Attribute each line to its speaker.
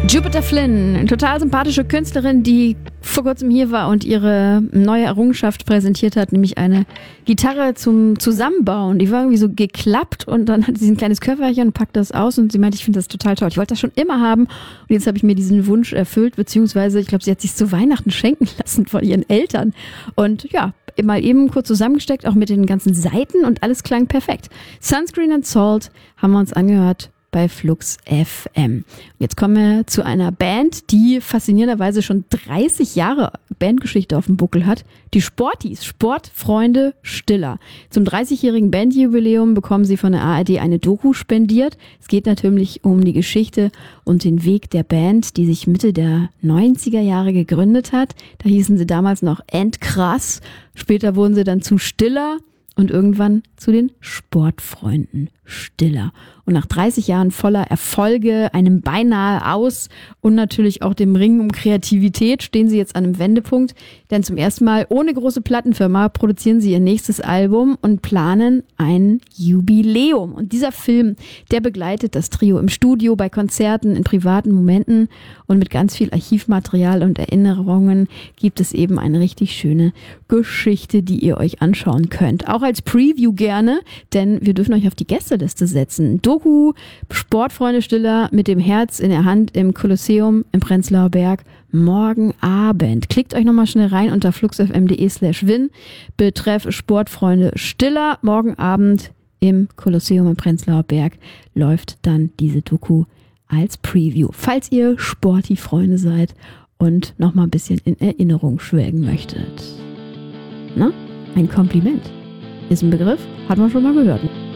Speaker 1: Jupiter Flynn, eine total sympathische Künstlerin, die vor kurzem hier war und ihre neue Errungenschaft präsentiert hat, nämlich eine Gitarre zum Zusammenbauen. Die war irgendwie so geklappt und dann hat sie ein kleines Köfferchen und packt das aus und sie meinte, ich finde das total toll. Ich wollte das schon immer haben und jetzt habe ich mir diesen Wunsch erfüllt, beziehungsweise ich glaube, sie hat sich zu Weihnachten schenken lassen von ihren Eltern. Und ja, mal eben kurz zusammengesteckt, auch mit den ganzen Saiten und alles klang perfekt. Sunscreen and Salt haben wir uns angehört bei Flux FM. Jetzt kommen wir zu einer Band, die faszinierenderweise schon 30 Jahre Bandgeschichte auf dem Buckel hat. Die Sporties, Sportfreunde Stiller. Zum 30-jährigen Bandjubiläum bekommen sie von der ARD eine Doku spendiert. Es geht natürlich um die Geschichte und den Weg der Band, die sich Mitte der 90er Jahre gegründet hat. Da hießen sie damals noch Endkrass. Später wurden sie dann zu Stiller und irgendwann zu den Sportfreunden Stiller. Und nach 30 Jahren voller Erfolge, einem beinahe Aus und natürlich auch dem Ringen um Kreativität stehen sie jetzt an einem Wendepunkt. Denn zum ersten Mal ohne große Plattenfirma produzieren sie ihr nächstes Album und planen ein Jubiläum. Und dieser Film, der begleitet das Trio im Studio, bei Konzerten, in privaten Momenten und mit ganz viel Archivmaterial und Erinnerungen gibt es eben eine richtig schöne Geschichte, die ihr euch anschauen könnt. Auch als Preview gerne, denn wir dürfen euch auf die Gästeliste setzen. Doku, Sportfreunde Stiller mit dem Herz in der Hand im Kolosseum im Prenzlauer Berg morgen Abend. Klickt euch nochmal schnell rein unter fluxfm.de/win. Betreff Sportfreunde Stiller. Morgen Abend im Kolosseum im Prenzlauer Berg läuft dann diese Doku als Preview. Falls ihr Sporti-Freunde seid und nochmal ein bisschen in Erinnerung schwelgen möchtet. Na, ein Kompliment. Ist ein Begriff, hat man schon mal gehört.